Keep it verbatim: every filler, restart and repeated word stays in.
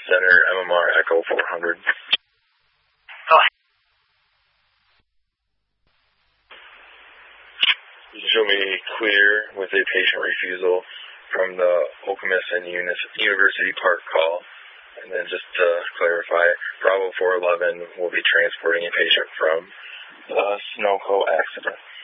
Center, M M R Echo four hundred. Oh. You can show me clear with a patient refusal from the Okemah University Park call. And then just to clarify, Bravo four eleven will be transporting a patient from the Sunoco accident.